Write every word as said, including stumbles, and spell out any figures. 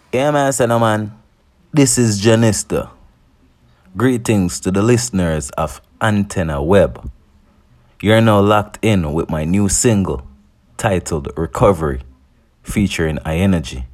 Yeah, man, son, man. This is Janista. Greetings to the listeners of Antenna Web. You're now locked in with my new single titled Recovery, featuring iEnergy.